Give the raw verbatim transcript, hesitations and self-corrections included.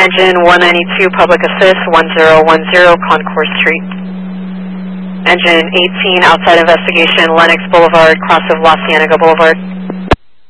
Engine one ninety-two, Public Assist, one zero one zero, Concourse Street. Engine eighteen, outside investigation, Lenox Boulevard, cross of La Cienega Boulevard.